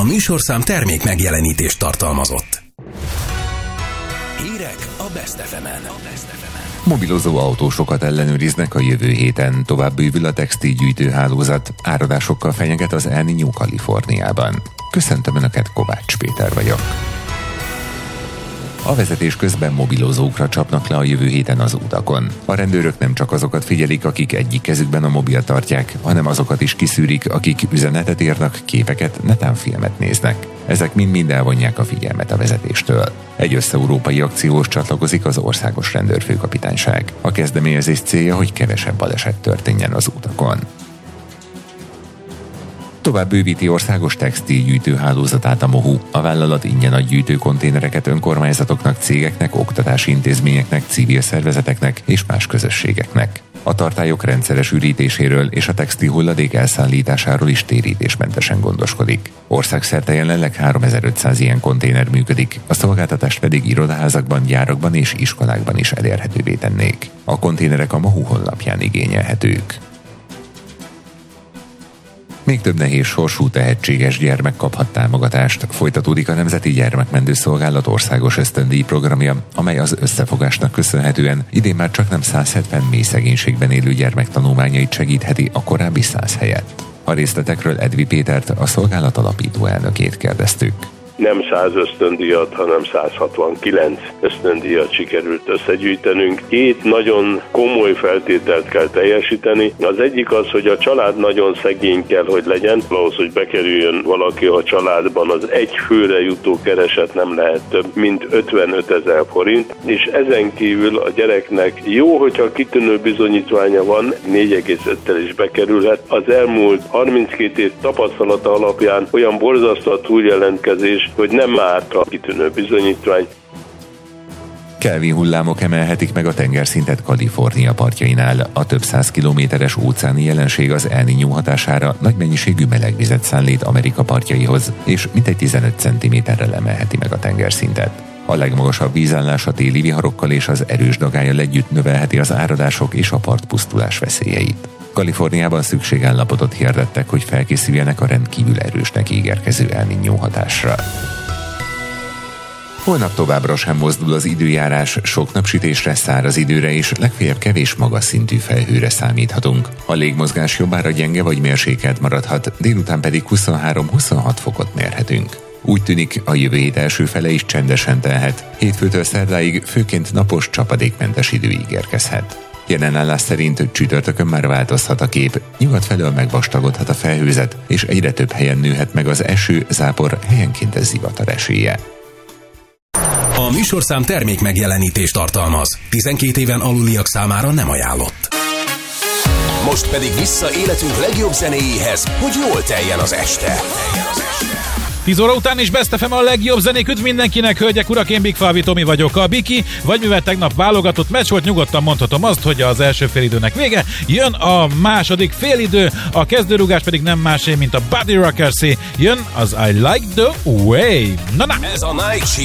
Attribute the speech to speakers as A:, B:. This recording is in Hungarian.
A: műsorszám termék megjelenítést tartalmazott. Hírek a Best FM-en.
B: Mobilozó autósokat ellenőriznek a jövő héten, tovább bővül a textilgyűjtőhálózat, áradásokkal fenyeget az El Niño Kaliforniában. Köszöntöm Önöket, Kovács Péter vagyok. A vezetés közben mobilozókra csapnak le a jövő héten az utakon. A rendőrök nem csak azokat figyelik, akik egyik kezükben a mobilt tartják, hanem azokat is kiszűrik, akik üzenetet írnak, képeket, netán filmet néznek. Ezek mind elvonják a figyelmet a vezetéstől. Egy összeurópai akcióhoz csatlakozik az Országos Rendőrfőkapitányság. A kezdeményezés célja, hogy kevesebb baleset történjen az utakon. Tovább bővíti országos textilgyűjtőhálózatát a MOHU. A vállalat ingyen ad gyűjtőkonténereket önkormányzatoknak, cégeknek, oktatási intézményeknek, civil szervezeteknek és más közösségeknek. A tartályok rendszeres ürítéséről és a textil hulladék elszállításáról is térítésmentesen gondoskodik. Országszerte jelenleg 3500 ilyen konténer működik, a szolgáltatást pedig irodaházakban, gyárakban és iskolákban is elérhetővé tennék. A konténerek a MOHU honlapján igényelhetők. Még több nehéz sorsú tehetséges gyermek kaphat támogatást. Folytatódik a Nemzeti Gyermekmentő Szolgálat országos ösztöndíj programja, amely az összefogásnak köszönhetően idén már csaknem 170 mély szegénységben élő gyermek tanulmányait segítheti a korábbi 100 helyett. A részletekről Edvi Pétert, a szolgálat alapító elnökét kérdeztük.
C: Nem 100 ösztöndíjat, hanem 169 ösztöndíjat sikerült összegyűjtenünk. 2 nagyon komoly feltételt kell teljesíteni. Az egyik az, hogy a család nagyon szegény kell, hogy legyen. Ahhoz, hogy bekerüljön valaki a családban, az egy főre jutó kereset nem lehet több, mint 55 000 forint. És ezen kívül a gyereknek jó, hogyha kitűnő bizonyítványa van, 4,5-tel is bekerülhet. Az elmúlt 32 év tapasztalata alapján olyan borzasztó a túljelentkezés, hogy nem árt a kitűnő bizonyítvány.
B: Kelvin hullámok emelhetik meg a tengerszintet Kalifornia partjainál. A több 100 kilométeres óceáni jelenség az El Niño hatására nagy mennyiségű melegvizet szállít Amerika partjaihoz, és mintegy 15 cm-rel emelheti meg a tengerszintet. A legmagasabb vízállás a téli viharokkal és az erős dagállyal együtt növelheti az áradások és a partpusztulás veszélyeit. Kaliforniában szükségállapotot hirdettek, hogy felkészüljenek a rendkívül erősnek ígérkező El Niño hatásra. Holnap továbbra sem mozdul az időjárás, sok napsütésre, száraz időre és legfeljebb kevés magas szintű felhőre számíthatunk. A légmozgás jobbára gyenge vagy mérsékelt maradhat, délután pedig 23-26 fokot mérhetünk. Úgy tűnik, a jövő hét első fele is csendesen telhet. Hétfőtől szerdáig főként napos, csapadékmentes idő ígérkezhet. Jelenállás szerint csütörtökön már változhat a kép, nyugat felől megvastagodhat a felhőzet, és egyre több helyen nőhet meg az eső, zápor, helyenként ez zivatar esélye.
A: A műsorszám termék megjelenítést tartalmaz. 12 éven aluliak számára nem ajánlott. Most pedig vissza életünk legjobb zenéjéhez, hogy jól teljen az este.
D: 10 óra után is Best FM a legjobb zenék. Üdv mindenkinek, hölgyek, urak, én Big Falvi Tomi vagyok, a Biki, vagy mivel tegnap válogatott meccs volt, nyugodtan mondhatom azt, hogy az első félidőnek vége, jön a második félidő, a kezdőrugás pedig nem másé, mint a Buddy Rockersé, jön az I Like The Way. Na.
A: Ez a Night Shift.